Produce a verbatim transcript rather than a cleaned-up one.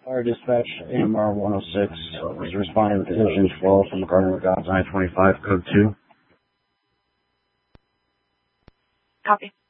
Fire dispatch, A M R one oh six, is responding with Division twelve from McCartney McGowan's I twenty-five, code two. Copy.